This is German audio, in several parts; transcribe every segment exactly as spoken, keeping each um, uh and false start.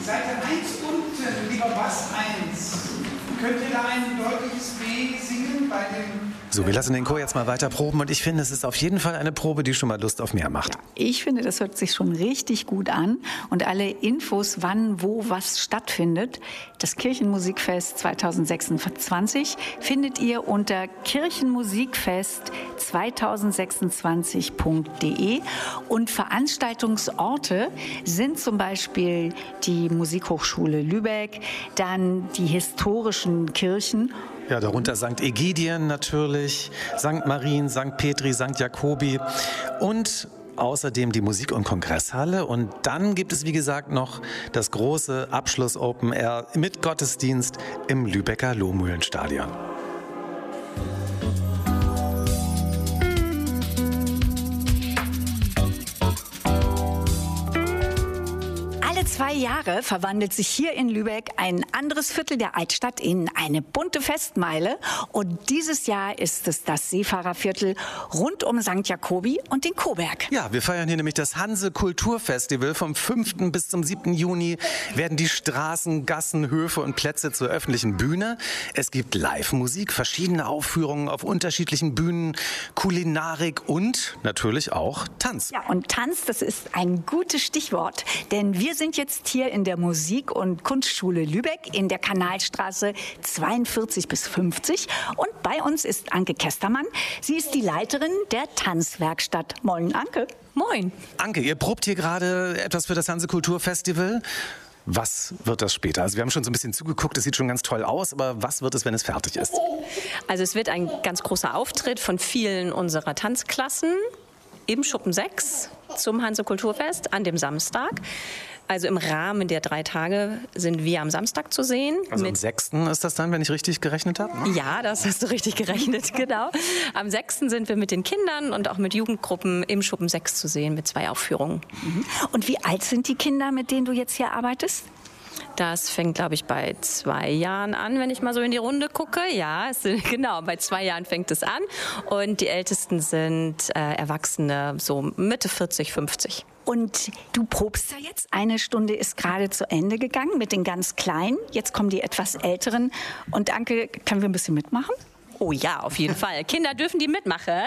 Seite eins unten, lieber Bass eins. Könnt ihr da ein deutliches B singen bei dem... So, wir lassen den Chor jetzt mal weiter proben und ich finde, es ist auf jeden Fall eine Probe, die schon mal Lust auf mehr macht. Ja, ich finde, das hört sich schon richtig gut an und alle Infos, wann, wo, was stattfindet, das Kirchenmusikfest zwanzig sechsundzwanzig findet ihr unter kirchenmusikfest zwanzig sechsundzwanzig punkt de und Veranstaltungsorte sind zum Beispiel die Musikhochschule Lübeck, dann die historischen Kirchen. Ja, darunter Sankt Egidien natürlich, Sankt Marien, Sankt Petri, Sankt Jakobi und außerdem die Musik- und Kongresshalle. Und dann gibt es, wie gesagt, noch das große Abschluss-Open Air mit Gottesdienst im Lübecker Lohmühlenstadion. Zwei Jahre verwandelt sich hier in Lübeck ein anderes Viertel der Altstadt in eine bunte Festmeile. Und dieses Jahr ist es das Seefahrerviertel rund um Sankt Jakobi und den Koberg. Ja, wir feiern hier nämlich das Hanse-Kulturfestival. Vom fünften bis zum siebten Juni werden die Straßen, Gassen, Höfe und Plätze zur öffentlichen Bühne. Es gibt Live-Musik, verschiedene Aufführungen auf unterschiedlichen Bühnen, Kulinarik und natürlich auch Tanz. Ja, und Tanz, das ist ein gutes Stichwort, denn wir sind jetzt hier in der Musik- und Kunstschule Lübeck in der Kanalstraße zweiundvierzig bis fünfzig. Und bei uns ist Anke Kestermann. Sie ist die Leiterin der Tanzwerkstatt. Moin, Anke. Moin. Anke, ihr probt hier gerade etwas für das Hanse-Kulturfestival. Was wird das später? Also wir haben schon so ein bisschen zugeguckt, es sieht schon ganz toll aus, aber was wird es, wenn es fertig ist? Also es wird ein ganz großer Auftritt von vielen unserer Tanzklassen im Schuppen sechs zum Hanse-Kulturfest an dem Samstag. Also im Rahmen der drei Tage sind wir am Samstag zu sehen. Also am sechsten ist das dann, wenn ich richtig gerechnet habe? Ne? Ja, das hast du richtig gerechnet, genau. Am sechsten sind wir mit den Kindern und auch mit Jugendgruppen im Schuppen sechs zu sehen mit zwei Aufführungen. Mhm. Und wie alt sind die Kinder, mit denen du jetzt hier arbeitest? Das fängt, glaube ich, bei zwei Jahren an, wenn ich mal so in die Runde gucke. Ja, es sind, genau, bei zwei Jahren fängt es an. Und die Ältesten sind äh, Erwachsene, so Mitte vierzig, fünfzig. Und du probst da jetzt. Eine Stunde ist gerade zu Ende gegangen mit den ganz Kleinen. Jetzt kommen die etwas Älteren. Und Anke, können wir ein bisschen mitmachen? Oh ja, auf jeden Fall. Kinder, dürfen die mitmachen?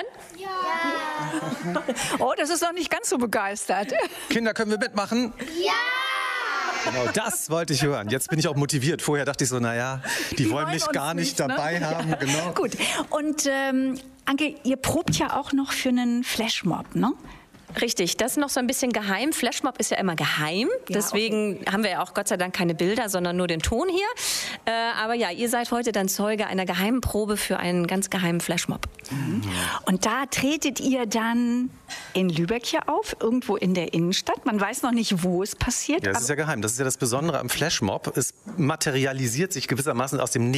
Ja. Oh, das ist noch nicht ganz so begeistert. Kinder, können wir mitmachen? Ja. Genau, das wollte ich hören. Jetzt bin ich auch motiviert. Vorher dachte ich so, naja, die, die wollen mich gar nicht, nicht dabei ne? haben. Ja. Genau. Gut. Und ähm, Anke, ihr probt ja auch noch für einen Flashmob, ne? Richtig, das ist noch so ein bisschen geheim. Flashmob ist ja immer geheim. Ja, Deswegen okay. haben wir ja auch Gott sei Dank keine Bilder, sondern nur den Ton hier. Äh, aber ja, ihr seid heute dann Zeuge einer geheimen Probe für einen ganz geheimen Flashmob. Mhm. Und da tretet ihr dann in Lübeck hier auf, irgendwo in der Innenstadt. Man weiß noch nicht, wo es passiert. Ja, das ist ja geheim. Das ist ja das Besondere am Flashmob. Es materialisiert sich gewissermaßen aus dem Nichts.